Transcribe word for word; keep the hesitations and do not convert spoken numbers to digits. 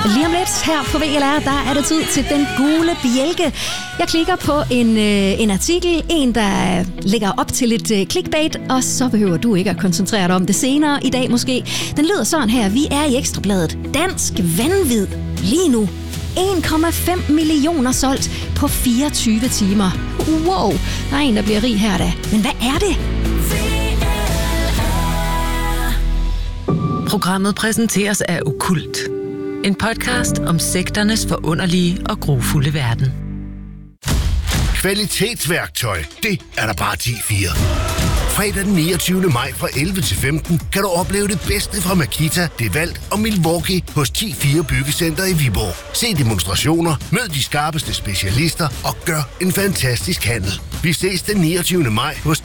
Lige om lidt her på V L R, der er det tid til den gule bjælke. Jeg klikker på en, øh, en artikel, en der lægger op til lidt øh, clickbait, og så behøver du ikke at koncentrere dig om det senere i dag måske. Den lyder sådan her: vi er i Ekstrabladet. Dansk vanvid lige nu. en komma fem millioner solgt på fireogtyve timer. Wow, der er en, der bliver rig her da. Men hvad er det? Programmet præsenteres af Okkult. En podcast om sekternes forunderlige og grufulde verden. Kvalitetsværktøj, det er der bare ti fire. Fredag den niogtyvende maj fra elleve til femten kan du opleve det bedste fra Makita, DeWalt og Milwaukee hos ti fire Byggecenter i Viborg. Se demonstrationer, mød de skarpeste specialister og gør en fantastisk handel. Vi ses den niogtyvende maj hos